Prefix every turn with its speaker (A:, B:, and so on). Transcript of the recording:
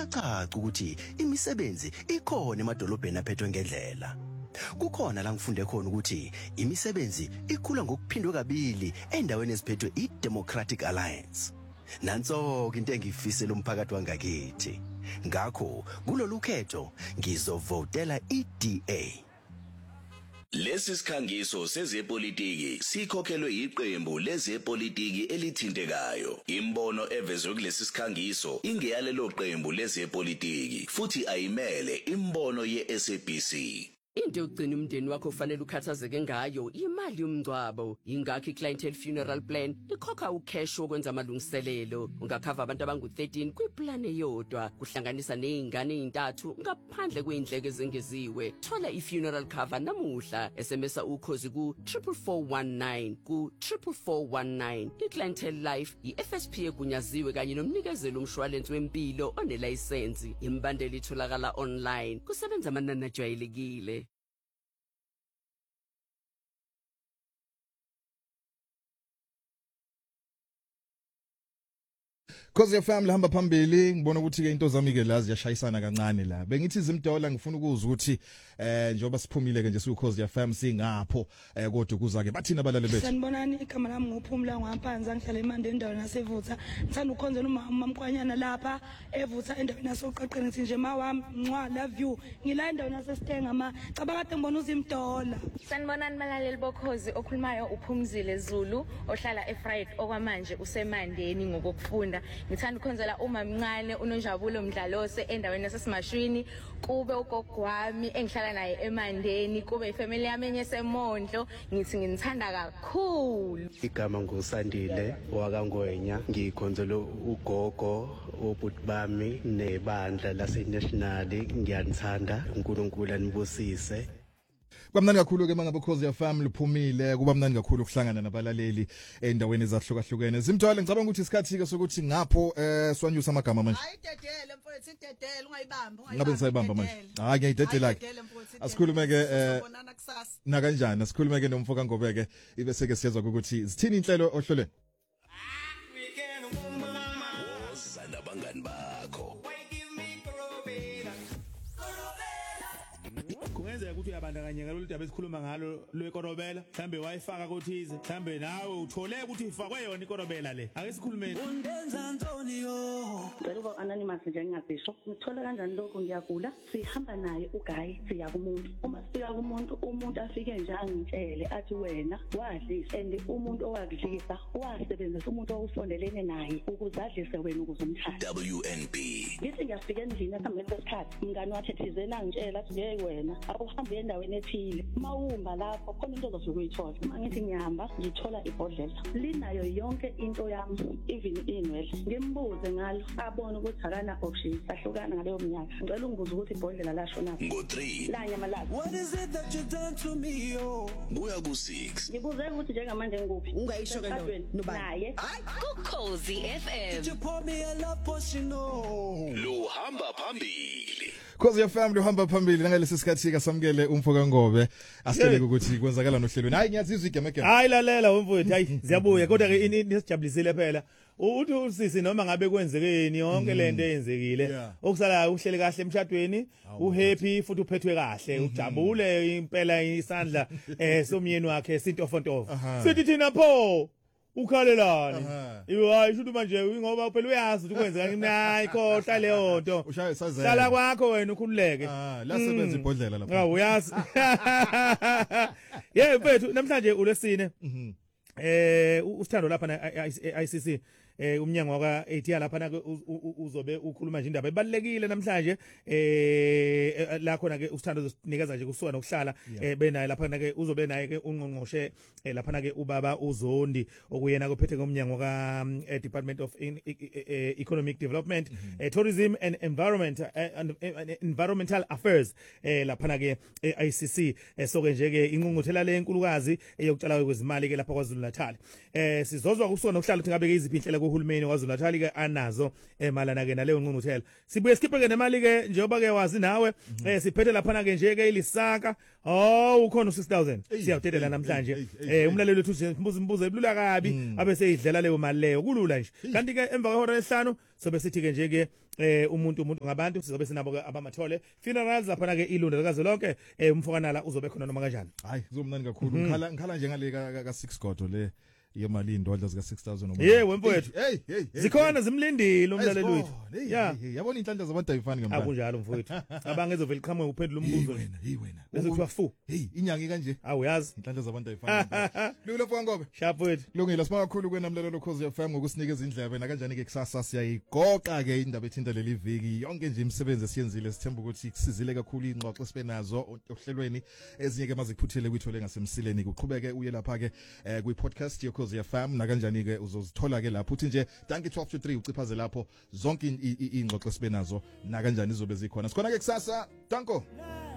A: kuyacaca ukuthi imisebenzi ikhona emadolobheni aphethwe ngendlela. Kukhona la ngifunde khona ukuthi imisebenzi ikhula ngokuphindwe kabili endaweni eziphethwe iDemocratic Alliance. Nanso into engifisela umphakathi wangakithi. Ngakho kulolu khetho ngizovotela iDA.
B: Lesi sikhangiso sezepolitiki sikhokhelwe iqembu lezepolitiki elithintekayo. Imbono evezwe kulesi sikhangiso ingeyalelo qembu lezepolitiki futhi ayimele imbono yeSABC.
C: Into yokugcina umndeni wakho ufanele ukhathazeke ngayo imali yomngcwabo. Ingakho iClientele Funeral Plan ikhokha ucash wokwenza amalungiselelo. Ungakhava abantu abangu-13 kwiplan eyodwa, kuhlanganisa nezingane ezintathu ngaphandle kweindleko ezengeziwe. Thola ifuneral cover namuhla, SMS ukhozi ku 44419 ku 44419. iClientele Life iFSP egunyaziwe kanye nomnikezelo umshwalense wempilo onelayisensi. Imbandela itholakala online. Kusebenza amanani ajwayelekile.
D: Khosi FM hamba phambili ngibona ukuthi ke into zami ke la ziyashayisana kancane la. Bengithi Zimdola ngifuna ukuzwa ukuthi njengoba siphumile ke nje siukhosi FM singapho kodwa kuza ke bathina abalale bethu.
E: Sanibonani igama lami ngophumula ngaphansi ngihlala eMandeni endaweni yaseVutha. Ngithanda ukukhonzela umama Mqwanyana lapha eVutha endaweni yasoqaqeni ngithi nje mawami ncwa love you. Ngila endaweni yaseStenga ma cabanga kade ngibona uZimdola.
F: Sanibonani balaleli bokhozi okhulumayo uPhumzile Zulu ohlala eFried okwamanje useMandeni ngokufunda. Ngithanda ukhonzela umamncane uNonjabulo Mdlalose endaweni yaseSimashwini, kube ugogo wami engihlala naye eMandeni, kube ifamily yami enyesemondlo. Ngithi ngithanda kakhulu.
G: Igama ngusandile wakangwenya, ngikhonzela ugogo obhuti bami nebandla laseNational. Ngiyanithanda, uNkulunkulu anibusise.
D: Kwamnandi kakhulu ke mangabokhozi FM liphumile, kuba mnandi kakhulu ukuhlangana nabalaleli endaweni ezahlukahlukene. Zimthwale ngicabanga ukuthi isikhathi ke sokuthi ngapho swanyusa amagama manje.
H: Hayi dedele mfowethu, idedele ungayibamba.
D: Ngabe ngisayibamba manje. Hayi ngiyidedela ke. Asikhulume ke na kanjani, asikhulume ke nomfoka Ngobeke ibese ke siyezwa ukuthi zithini inhlelo ohlolweni.
B: Sanabangani bakho.
I: Kungenzeka ukuthi uyabandakanyeka lolu daba esikhuluma ngalo lwekorobela, mhlambe wayifaka kuthize, mhlambe nawe uthole ukuthi ifakwe yona ikorobela le. Ake sikhulumeni.
H: Undenza Antonio.
J: Ngicela ukuba anonymous nje ngingabhisho. Ngithola kanjani lokho ngiyagula, sihamba naye uGayi siya kumuntu. Uma sifika kumuntu, umuntu afike nje angitshele athi wena wadlisa, and umuntu owakudlisa wasebenzisa umuntu owusondelene naye ukuzadlise wena ukuzumthatha.
B: WNB.
J: Ngithi ngiyafika endlini esihambeni kwesikhathi, umngani wakhe thizena ngitshela athi ngeke wena awuhambe endaweni ethile, mawumba lapho khona into ozosuka uyithola. Uma ngithi ngihamba ngithola ibhodlela linayo yonke into yami, even inwele. Ngimbuze ngalo abone ukuthi akana option, sahlukana ngaleyo minyaka. Ngicela ungibuze ukuthi ibhodlela lasho na
B: ngo3
J: la nyama lakho.
H: What is it that you done to me yo?
B: Buya ku6.
J: Ngibuze ukuthi njengamanje ngikuphi
H: Ungayisho ke
J: naye
F: Ukhozi FM.
H: You pour me a love potion no.
B: Lo hamba phambili.
D: Khosi FM luhamba phambili ngalesi sikhathi ke samukele umfoka Ngobe asitshele ukuthi kwenzakala nohlelweni. Hayi ngiyazizwa igeme.
I: Hayi lalela wemfowethu, hayi ziyabuya kodwa ke nisijabulisile phela. Uthi usisi noma ngabe kwenzekeni yonke lento eyenzekile, okusala uhlele kahle emshadweni, uhappy futhi uphethwe kahle, ujabule impela isandla somyeni wakhe sintofontofo. Sithi thina pho ukhalelani. Iwe hayi shuthi manje ngoba phela uyazi ukuthi kwenzeka nayi khohla leyo nto. Hlala kwakho wena ukhululeke.
D: La sebenza ibhodlela lapha.
I: Hawu uyazi. Mfethu namhlanje ulesine. Usithando lapha na ICC umnyango waka ATR lapha na uzobe ukhuluma nje indaba ebalekile namhlanje la khona ke usithando uzonikeza nje kusona ukuhlala benaye lapha na ke uzobe naye ke ungqongqoshe lapha na ke ubaba uZondi okuyena kophethe ngomnyango ka Department of Economic Development, Tourism and Environmental Affairs lapha na ke ICC. So ke nje ke ingqungquthela le enkulukazi eyokutshala kwezimali ke lapha kwaZulu Natal. Sizozwa kusona ukuhlala ukuthi ngabe ke iziphi inhlelo uhulumeni kwaZulu-Natal ke anazo emalana ke naleyo ngqungquthela sibuye sikhiphe ke nemali ke njengoba ke wazi nawe siphethe lapha ke nje ke ilisaka ukhona u6000 siyawudedela namhlanje umlaleli wethu simbuza ibulula kabi abe seyidlela leyo mali leyo kulula nje kanti ke emva kwehora lesihlanu sobe sithi ke nje ke umuntu ngabantu sizobe sinabo ke abamathole funerals lapha ke ilunda likazolonke umfokanala uzobe khona noma kanjani
D: hayi kuzomnandi kakhulu ngikhala nje ngale ka 6 godo le yemali indodla zika 6000
I: wemfowethu zikhona zimlindile umlaleli wethu
D: yabona inhlanhla zabantu ayifani ngempela
I: akunjalo mfowethu abanga ezovela iqhamuke uphendula umbuzo
D: wena
I: bese kuthiwa fu
D: inyanga kanje
I: awuyazi
D: inhlanhla zabantu ayifani lula mfowethu
I: sharp wethu
D: kulungile sibonga kakhulu kwenamlelo Khosi FM ngokusinikeza indlebe na kanjani ke kusasa siyayigoqa ke indaba ethinta leli viki yonke nje imisebenzi esiyenzile sithemba ukuthi kusizile kakhulu ingxoxo sibenazo ohlelweni ezinye ke mazikuphuthele kwithole ngasemsileni kuqhubeke uye lapha ke kwi podcast Khosi FM na kanjani ke uzozithola ke lapho uthi nje danki 12 to 3 uciphaze lapho zonke ingxoxo sibenazo na kanjani izobe zikhona sikhona ke kusasa danko